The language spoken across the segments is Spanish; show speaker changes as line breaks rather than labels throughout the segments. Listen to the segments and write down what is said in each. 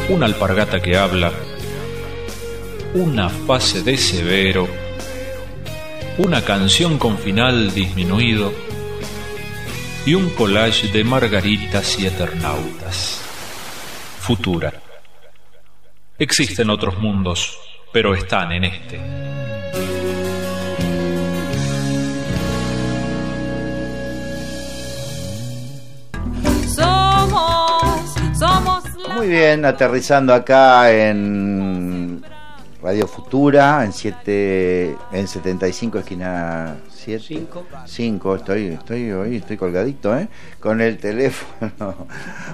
una alpargata que habla, una fase de severo, una canción con final disminuido y un collage de margaritas y eternautas. Futura. Existen otros mundos, pero están en este.
Muy bien, aterrizando acá en Radio Futura, en 75 esquina 7. 5, estoy colgadito, con el teléfono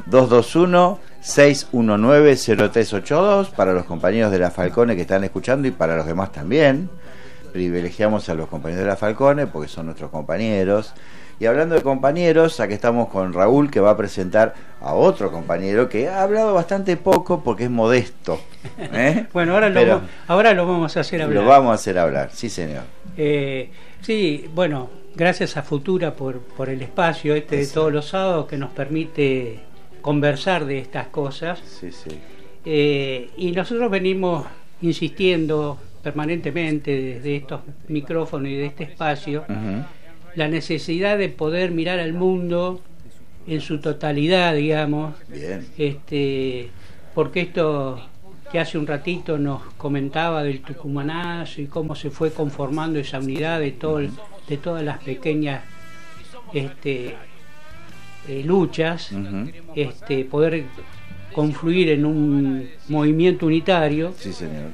221-619-0382 para los compañeros de la Falcone que están escuchando y para los demás también. Privilegiamos a los compañeros de la Falcone porque son nuestros compañeros. Y hablando de compañeros, aquí estamos con Raúl, que va a presentar a otro compañero que ha hablado bastante poco porque es modesto.
Bueno, ahora lo vamos a hacer hablar.
Lo vamos a hacer hablar, sí señor.
Sí, bueno, gracias a Futura por el espacio de todos los sábados que nos permite conversar de estas cosas.
Sí, sí.
Y nosotros venimos insistiendo permanentemente desde estos micrófonos y de este espacio, la necesidad de poder mirar al mundo en su totalidad, digamos.
Bien.
Porque esto que hace un ratito nos comentaba del tucumanazo y cómo se fue conformando esa unidad de todas las pequeñas luchas, poder confluir en un movimiento unitario.
Sí, señor.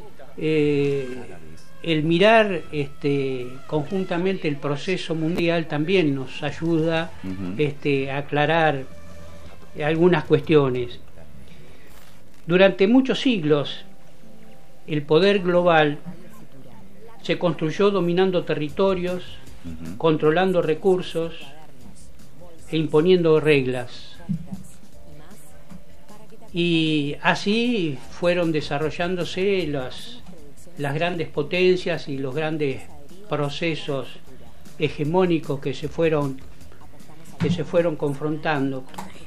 El mirar conjuntamente el proceso mundial también nos ayuda a aclarar algunas cuestiones. Durante muchos siglos el poder global se construyó dominando territorios, controlando recursos e imponiendo reglas. Y así fueron desarrollándose las grandes potencias y los grandes procesos hegemónicos que se fueron confrontando.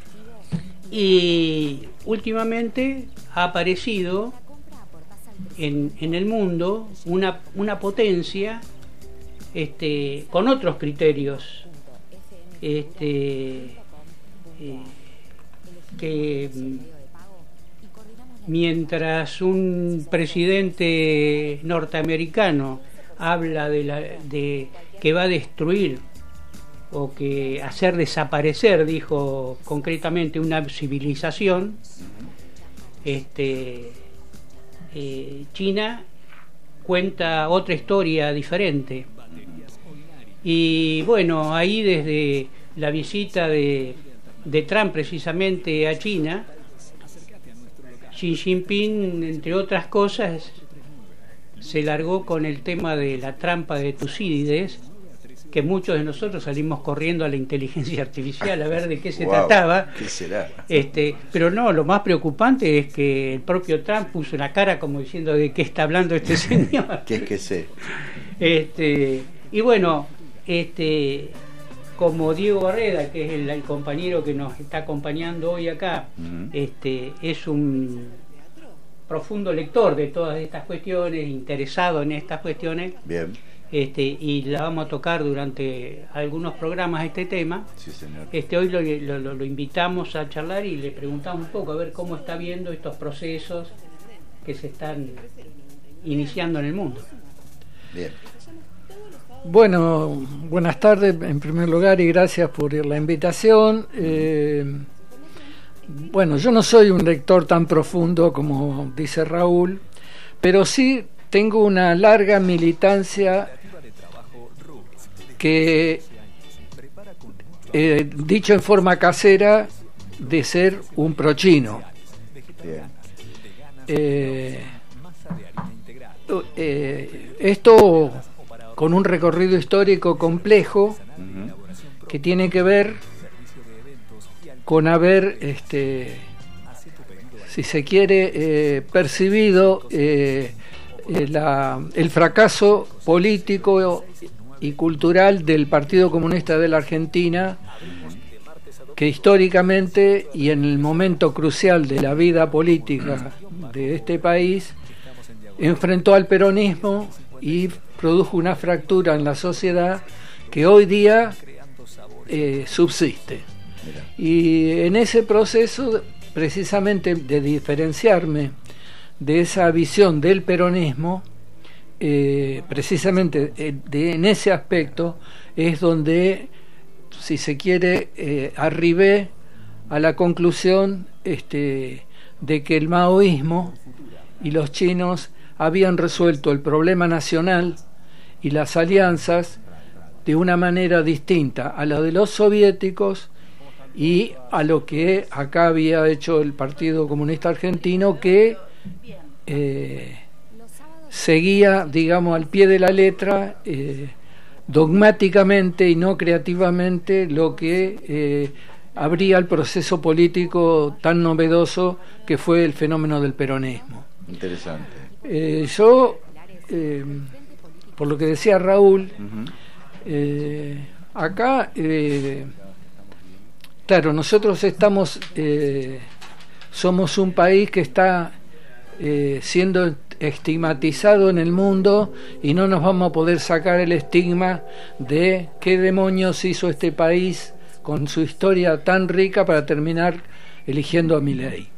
Y últimamente ha aparecido en el mundo una potencia con otros criterios que mientras un presidente norteamericano habla de que va a destruir o que hacer desaparecer, dijo concretamente, una civilización, China cuenta otra historia diferente. Y bueno, ahí desde la visita de Trump precisamente a China, Xi Jinping, entre otras cosas, se largó con el tema de la trampa de Tucídides, que muchos de nosotros salimos corriendo a la inteligencia artificial a ver de qué se trataba.
¿Qué será?
Pero no, lo más preocupante es que el propio Trump puso una cara como diciendo de qué está hablando este señor.
¿Qué es que sé?
Y bueno, como Diego Barreda, que es el compañero que nos está acompañando hoy acá, es un profundo lector de todas estas cuestiones, interesado en estas cuestiones.
Bien.
Y la vamos a tocar durante algunos programas este tema.
Sí, señor.
Hoy lo invitamos a charlar y le preguntamos un poco a ver cómo está viendo estos procesos que se están iniciando en el mundo.
Bien.
Bueno, buenas tardes en primer lugar y gracias por la invitación. Bueno, yo no soy un lector tan profundo como dice Raúl, pero sí tengo una larga militancia que, dicho en forma casera, de ser un prochino. Esto con un recorrido histórico complejo que tiene que ver con haber, si se quiere, percibido el fracaso político y cultural del Partido Comunista de la Argentina, que históricamente y en el momento crucial de la vida política de este país enfrentó al peronismo y produjo una fractura en la sociedad que hoy día subsiste. Y en ese proceso, precisamente de diferenciarme de esa visión del peronismo, precisamente en ese aspecto es donde, si se quiere, arribé a la conclusión de que el maoísmo y los chinos habían resuelto el problema nacional y las alianzas de una manera distinta a la de los soviéticos y a lo que acá había hecho el Partido Comunista Argentino, que seguía, digamos, al pie de la letra, dogmáticamente y no creativamente, lo que abría el proceso político tan novedoso que fue el fenómeno del peronismo.
Interesante.
Yo, por lo que decía Raúl, acá, claro, nosotros somos un país que está siendo estigmatizado en el mundo y no nos vamos a poder sacar el estigma de qué demonios hizo este país con su historia tan rica para terminar eligiendo a Milei.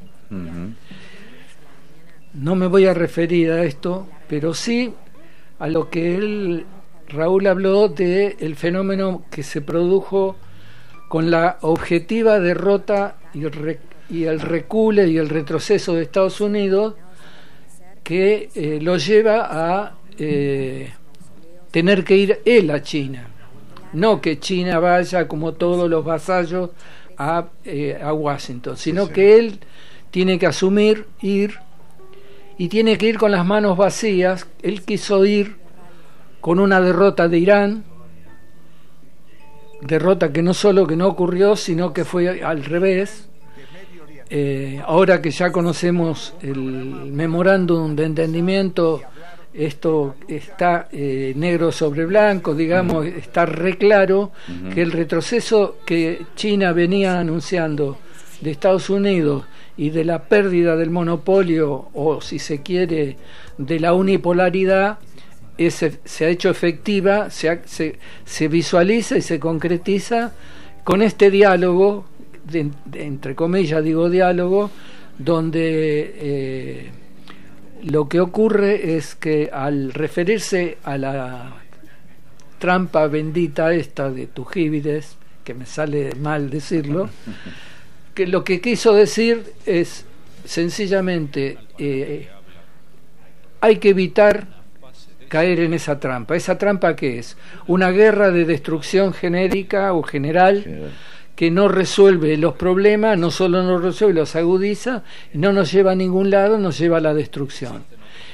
No me voy a referir a esto, pero sí a lo que Raúl habló de el fenómeno que se produjo con la objetiva derrota y el recule y el retroceso de Estados Unidos, que lo lleva a tener que ir él a China, no que China vaya como todos los vasallos a Washington, sino que él tiene que asumir, ir, y tiene que ir con las manos vacías. Él quiso ir con una derrota de Irán, derrota que no solo que no ocurrió, sino que fue al revés. Ahora que ya conocemos el memorándum de entendimiento, esto está negro sobre blanco, digamos, está re claro que el retroceso que China venía anunciando de Estados Unidos y de la pérdida del monopolio, o si se quiere, de la unipolaridad, se ha hecho efectiva, se visualiza y se concretiza con este diálogo, entre comillas digo diálogo, donde lo que ocurre es que al referirse a la trampa bendita esta de Tujíbides, que me sale mal decirlo, que lo que quiso decir es sencillamente hay que evitar caer en esa trampa. ¿Esa trampa qué es? Una guerra de destrucción genérica o general que no resuelve los problemas, no solo no resuelve, los agudiza, y no nos lleva a ningún lado, nos lleva a la destrucción.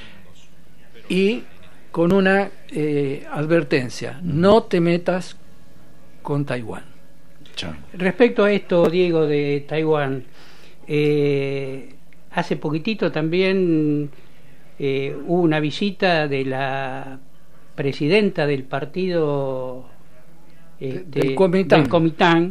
Y con una advertencia: no te metas con Taiwán.
Respecto a esto, Diego, de Taiwán, hace poquitito también hubo una visita de la presidenta del partido
del Kuomintang,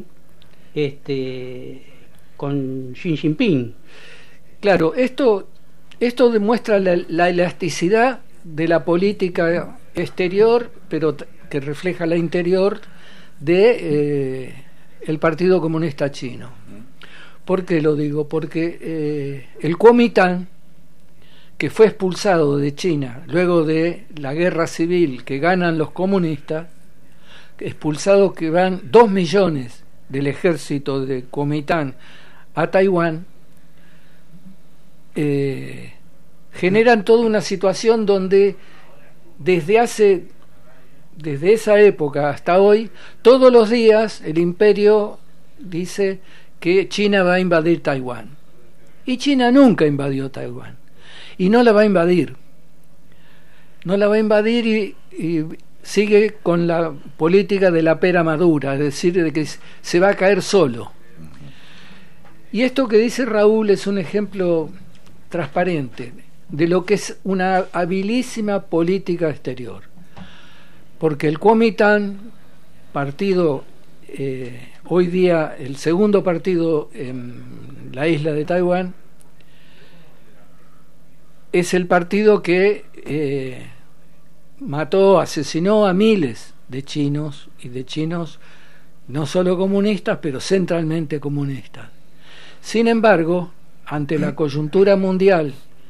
con Xi Jinping.
Claro, esto demuestra la elasticidad de la política exterior, pero que refleja la interior de el Partido Comunista Chino. ¿Por qué lo digo? Porque el Kuomintang, que fue expulsado de China luego de la guerra civil que ganan los comunistas, expulsados, que van 2 millones del ejército de Kuomintang a Taiwán, generan toda una situación donde desde esa época hasta hoy, todos los días el imperio dice que China va a invadir Taiwán, y China nunca invadió Taiwán y no la va a invadir, y sigue con la política de la pera madura, es decir, de que se va a caer solo. Y esto que dice Raúl es un ejemplo transparente de lo que es una habilísima política exterior, porque el Kuomintang, partido hoy día el segundo partido en la isla de Taiwán es el partido que mató, asesinó a miles de chinos, y de chinos no solo comunistas, pero centralmente comunistas. Sin embargo, ante la coyuntura mundial,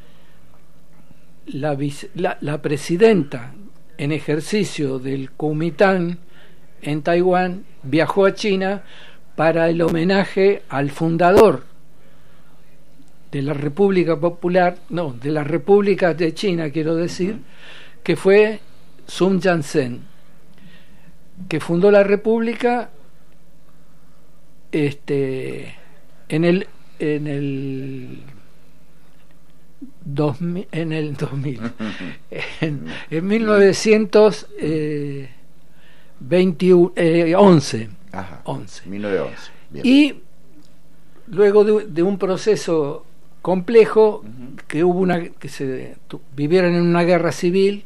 la presidenta en ejercicio del Kuomintang en Taiwán viajó a China para el homenaje al fundador de la República Popular, no, de la República de China, quiero decir, que fue Sun Yat-sen, que fundó la República en el 2000, en 1911.
Ajá,
11.
1911. Bien.
Y luego de un proceso complejo, que hubo vivieron en una guerra civil,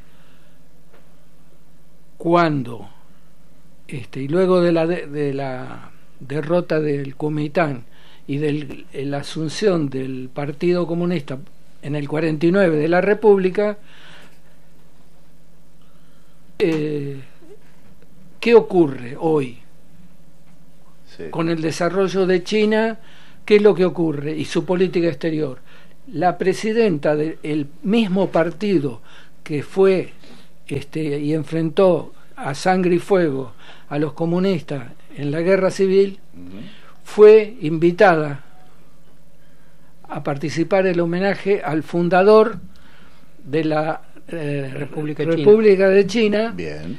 cuando y luego de la derrota del Kuomintang y de la asunción del Partido Comunista en el 49 de la República, ¿qué ocurre hoy?
Sí.
Con el desarrollo de China, ¿qué es lo que ocurre? Y su política exterior. La presidenta del mismo partido que fue y enfrentó a sangre y fuego a los comunistas en la guerra civil, fue invitada a participar en el homenaje al fundador de la República de China.
Bien.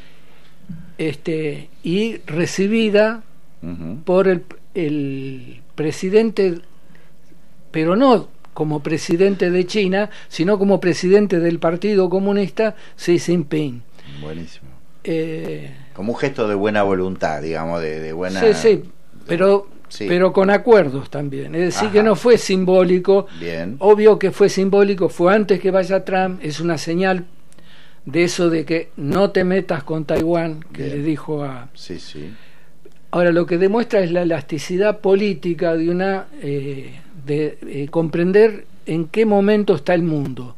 Y recibida por el presidente, pero no como presidente de China, sino como presidente del Partido Comunista, Xi Jinping.
Buenísimo. Como un gesto de buena voluntad, digamos, de buena...
Sí, pero con acuerdos también. Es decir, que no fue simbólico.
Bien.
Obvio que fue simbólico, fue antes que vaya Trump, es una señal de eso de que no te metas con Taiwán, que le dijo a...
Sí.
Ahora, lo que demuestra es la elasticidad política de comprender en qué momento está el mundo.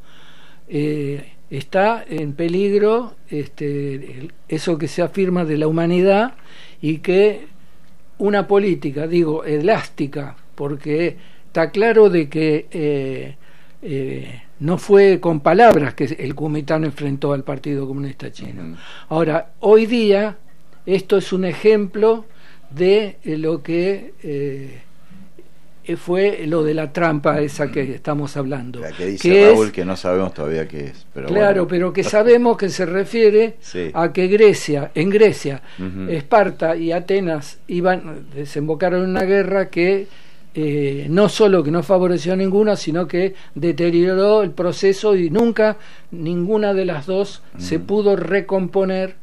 Está en peligro eso que se afirma de la humanidad, y que una política, digo, elástica, porque está claro de que no fue con palabras que el Kuomintang enfrentó al Partido Comunista Chino. Ahora, hoy día, esto es un ejemplo de lo que fue lo de la trampa esa que estamos hablando.
La que dice Raúl, que no sabemos todavía qué es. Pero
claro, pero que sabemos que se refiere a que en Grecia, Esparta y Atenas desembocaron en una guerra que no solo que no favoreció a ninguna, sino que deterioró el proceso, y nunca ninguna de las dos se pudo recomponer.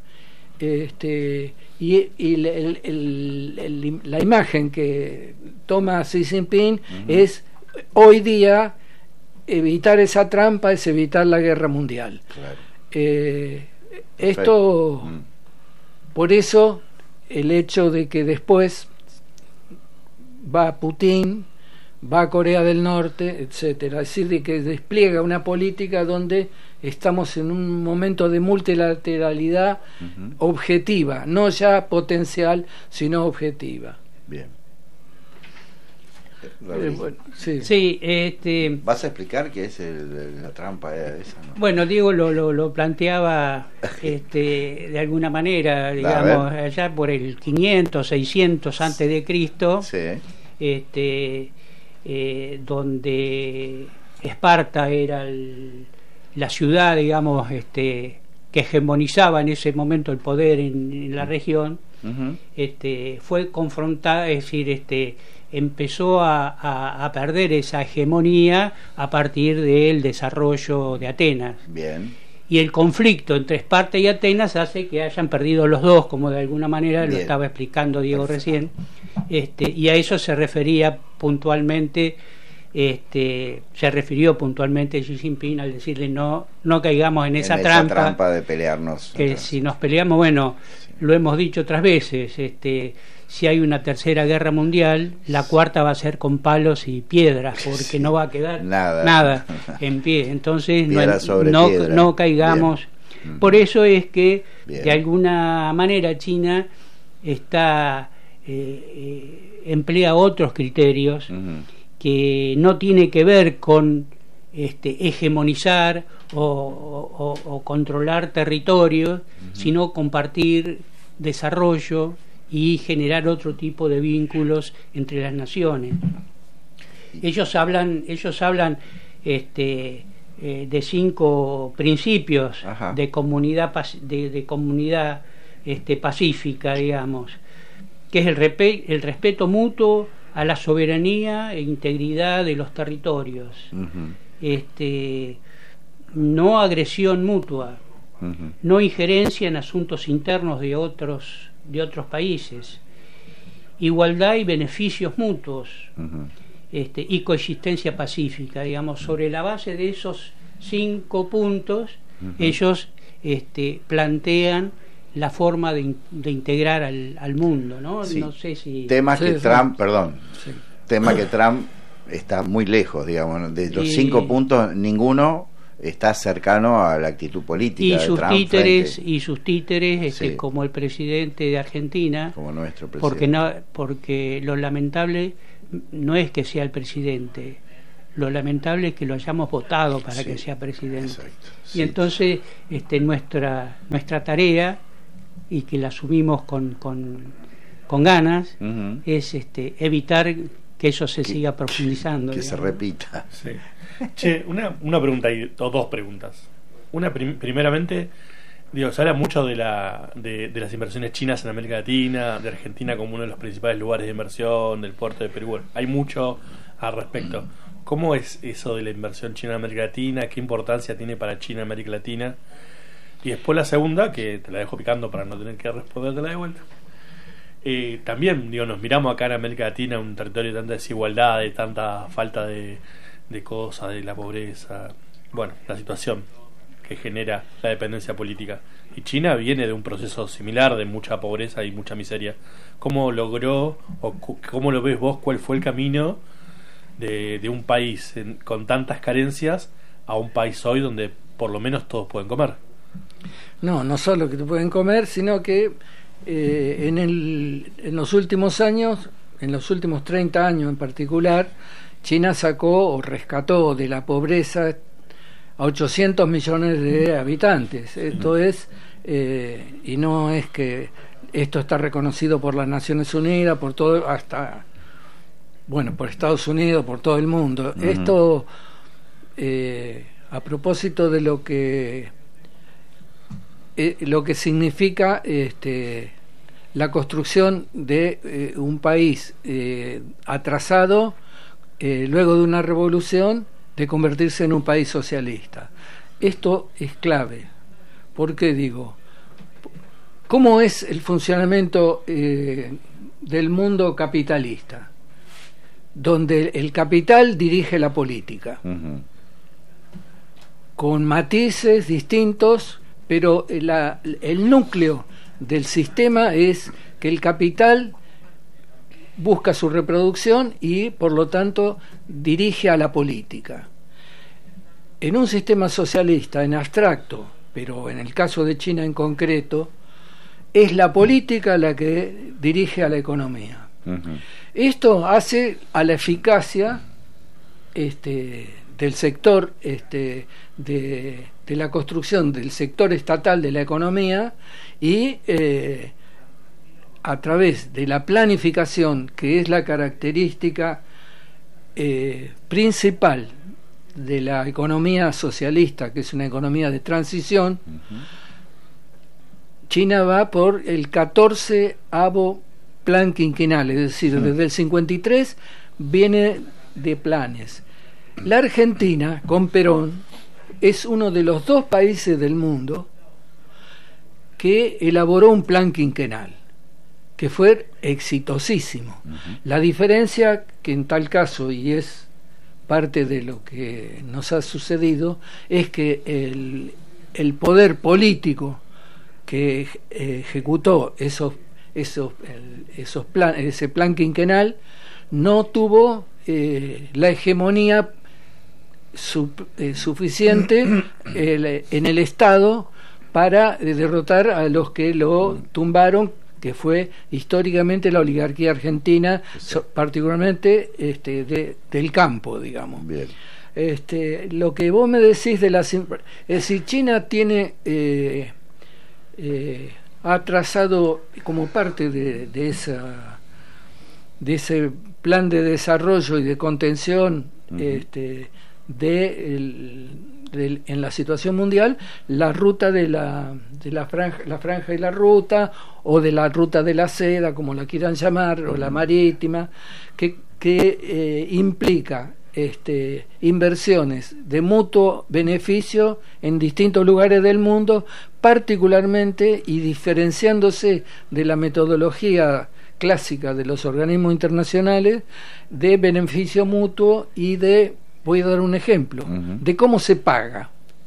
La imagen que toma Xi Jinping es, hoy día, evitar esa trampa es evitar la guerra mundial.
Claro.
Esto, por eso, el hecho de que después va Putin, va a Corea del Norte, etcétera, es decir, de que despliega una política donde estamos en un momento de multilateralidad objetiva, no ya potencial, sino objetiva.
Bien.
Sí,
¿Vas a explicar qué es la trampa esa, no?
Bueno, Diego lo planteaba de alguna manera, digamos, allá por el 500, 600 antes de Cristo, donde Esparta era la ciudad, digamos, que hegemonizaba en ese momento el poder en la región. Fue confrontada, es decir, empezó a perder esa hegemonía a partir del desarrollo de Atenas.
Bien.
Y el conflicto entre Esparta y Atenas hace que hayan perdido los dos, como de alguna manera lo estaba explicando Diego recién, y a eso se refería puntualmente se refirió puntualmente a Xi Jinping al decirle no caigamos en esa trampa
de pelearnos.
Que si nos peleamos, bueno, lo hemos dicho otras veces, si hay una tercera guerra mundial, la cuarta va a ser con palos y piedras, porque no va a quedar nada en pie. Entonces no caigamos. Bien. Por eso es que de alguna manera China emplea otros criterios que no tiene que ver con hegemonizar o controlar territorios, sino compartir desarrollo y generar otro tipo de vínculos entre las naciones. Ellos hablan de 5 principios de comunidad pacífica, digamos, que es el respeto mutuo a la soberanía e integridad de los territorios, no agresión mutua, no injerencia en asuntos internos de otros países, igualdad y beneficios mutuos, y coexistencia pacífica, digamos. Sobre la base de esos 5 puntos, ellos plantean la forma de integrar al mundo, ¿no?
Sí.
No sé si...
Tema que Trump está muy lejos, digamos, de los 5 puntos, ninguno está cercano a la actitud política de Trump.
Y sus títeres, como el presidente de Argentina,
como nuestro presidente.
Porque lo lamentable no es que sea el presidente, lo lamentable es que lo hayamos votado para que sea presidente. Exacto. Y entonces nuestra tarea, y que la asumimos con ganas, es evitar que eso se siga profundizando.
Que se repita.
Sí. Che, una pregunta o 2 preguntas. Una, primeramente, se habla mucho de las inversiones chinas en América Latina, de Argentina como uno de los principales lugares de inversión, del puerto de Perú. Hay mucho al respecto. ¿Cómo es eso de la inversión china en América Latina? ¿Qué importancia tiene para China en América Latina? Y después la segunda, que te la dejo picando para no tener que respondértela de vuelta. También, nos miramos acá en América Latina, un territorio de tanta desigualdad, de tanta falta de cosas, de la pobreza, bueno, la situación que genera la dependencia política. Y China viene de un proceso similar de mucha pobreza y mucha miseria. ¿Cómo logró, o cómo lo ves vos, cuál fue el camino de un país con tantas carencias a un país hoy donde por lo menos todos pueden comer?
No solo que te pueden comer, sino que en los últimos años, en los últimos 30 años en particular, China sacó o rescató de la pobreza a 800 millones de habitantes. Esto es, y no es que esto está reconocido por las Naciones Unidas, por todo, por Estados Unidos, por todo el mundo. Esto, a propósito de lo que significa la construcción de un país atrasado, luego de una revolución, de convertirse en un país socialista. Esto es clave. ¿Por qué digo? ¿Cómo es el funcionamiento del mundo capitalista? Donde el capital dirige la política, con matices distintos, pero el núcleo del sistema es que el capital busca su reproducción y, por lo tanto, dirige a la política. En un sistema socialista, en abstracto, pero en el caso de China en concreto, es la política la que dirige a la economía. Esto hace a la eficacia del sector de la construcción del sector estatal de la economía y a través de la planificación, que es la característica principal de la economía socialista, que es una economía de transición, China va por el 14º plan quinquenal, es decir, desde el 53 viene de planes. La Argentina, con Perón, es uno de los 2 países del mundo que elaboró un plan quinquenal, que fue exitosísimo. La diferencia que en tal caso, y es parte de lo que nos ha sucedido es que el poder político que ejecutó ese plan quinquenal no tuvo la hegemonía suficiente en el Estado para derrotar a los que lo tumbaron, que fue históricamente la oligarquía argentina, particularmente del campo, digamos.
Bien.
Lo que vos me decís es decir, China tiene ha trazado como parte de ese plan de desarrollo y de contención en la situación mundial, la ruta de la franja y la ruta, o de la ruta de la seda, como la quieran llamar, o la marítima, que implica inversiones de mutuo beneficio en distintos lugares del mundo, particularmente y diferenciándose de la metodología clásica de los organismos internacionales de beneficio mutuo y voy a dar un ejemplo, de cómo se paga.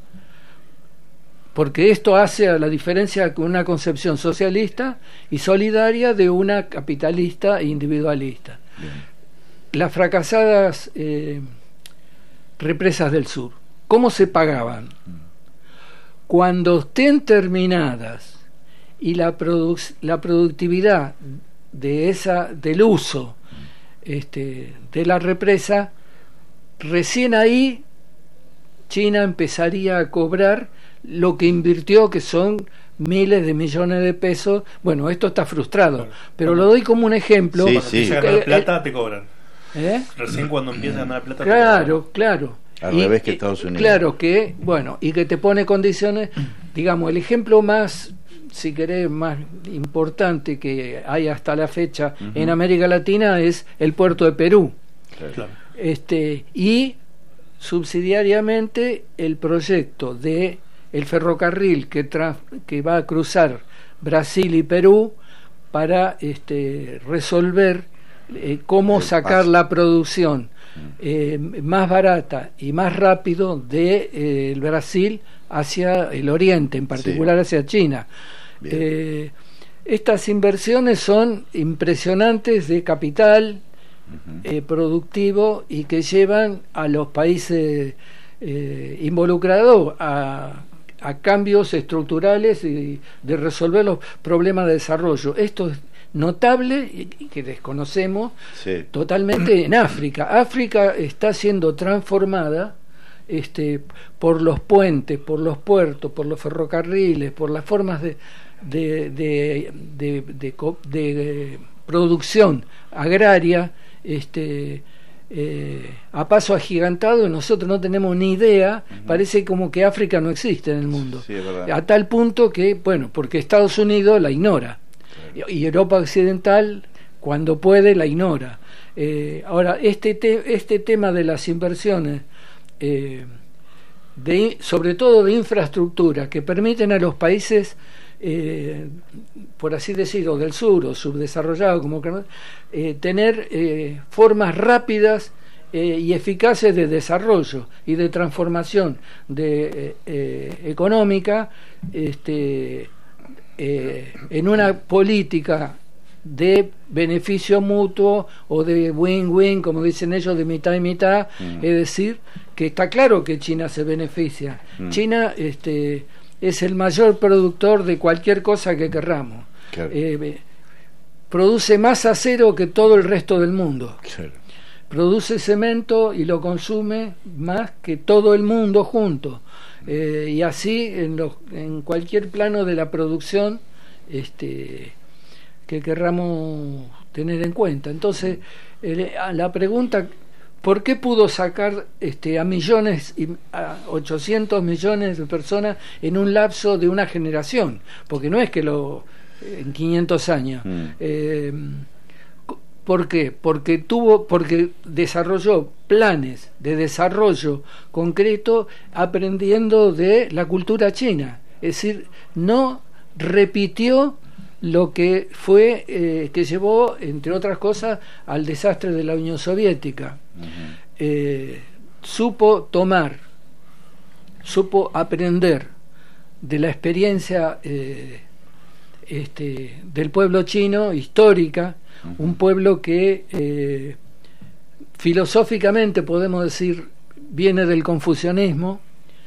Porque esto hace a la diferencia con una concepción socialista y solidaria de una capitalista e individualista. Bien. Las fracasadas represas del sur, ¿cómo se pagaban? Cuando estén terminadas y la productividad del uso de la represa, recién ahí China empezaría a cobrar lo que invirtió, que son miles de millones de pesos. Bueno, esto está frustrado, pero lo doy como un ejemplo.
Cuando empieza a ganar plata, te cobran. Recién cuando empieza a ganar plata,
claro.
Al revés que Estados Unidos.
Claro que, bueno, y que te pone condiciones, digamos, el ejemplo más, si querés, más importante que hay hasta la fecha en América Latina es el puerto de Perú.
Claro.
Y subsidiariamente el proyecto de el ferrocarril que va a cruzar Brasil y Perú para resolver cómo sacar la producción más barata y más rápido de el Brasil hacia el oriente, en particular hacia China. Estas inversiones son impresionantes de capital productivo, y que llevan a los países involucrados a cambios estructurales y de resolver los problemas de desarrollo. Esto es notable y que desconocemos totalmente en África. África está siendo transformada por los puentes, por los puertos, por los ferrocarriles, por las formas de producción agraria a paso agigantado, y nosotros no tenemos ni idea. Parece como que África no existe en el mundo, a tal punto que, bueno, porque Estados Unidos la ignora, y Europa Occidental, cuando puede, la ignora. Ahora, este tema de las inversiones, sobre todo de infraestructura, que permiten a los países, por así decirlo, del sur o subdesarrollados, como tener formas rápidas y eficaces de desarrollo y de transformación económica, en una política de beneficio mutuo o de win-win, como dicen ellos, de mitad y mitad. Es decir, que está claro que China se beneficia. China es el mayor productor de cualquier cosa que querramos. Claro. Produce más acero que todo el resto del mundo. Claro. Produce cemento y lo consume más que todo el mundo junto. Y así en cualquier plano de la producción que querramos tener en cuenta. Entonces, la pregunta: ¿por qué pudo sacar a millones, a 800 millones de personas en un lapso de una generación? Porque no es que en 500 años. ¿Por qué? Porque desarrolló planes de desarrollo concreto aprendiendo de la cultura china. Es decir, no repitió lo que fue que llevó, entre otras cosas, al desastre de la Unión Soviética. supo aprender de la experiencia del pueblo chino, histórica, un pueblo que filosóficamente podemos decir viene del confucianismo.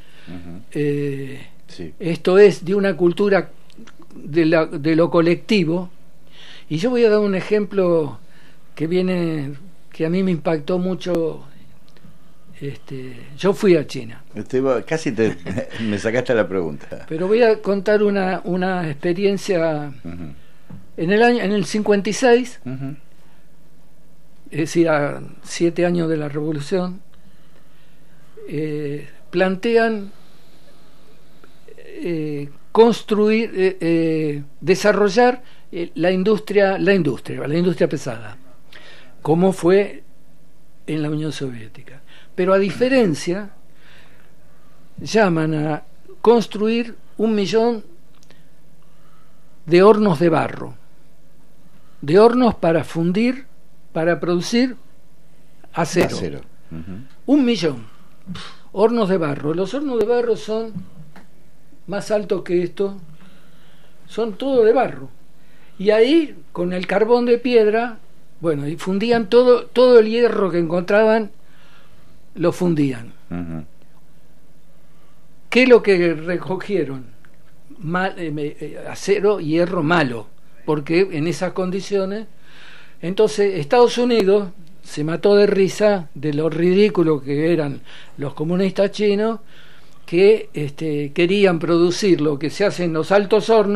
Sí.
Esto es de una cultura de lo colectivo. Y yo voy a dar un ejemplo que a mí me impactó mucho. Yo fui a China,
Casi me sacaste la pregunta.
pero voy a contar una experiencia. En el 56, es decir, a 7 años de la Revolución, plantean desarrollar la industria pesada, como fue en la Unión Soviética. Pero a diferencia, llaman a construir 1 millón de hornos de barro, de hornos para producir acero. 1 millón hornos de barro. Los hornos de barro son más altos que esto, son todo de barro. Y ahí, con el carbón de piedra, y fundían todo el hierro que encontraban, lo fundían. ¿Qué es lo que recogieron? Acero, hierro malo, porque en esas condiciones. Entonces Estados Unidos se mató de risa de lo ridículo que eran los comunistas chinos, que querían producir lo que se hace en los altos hornos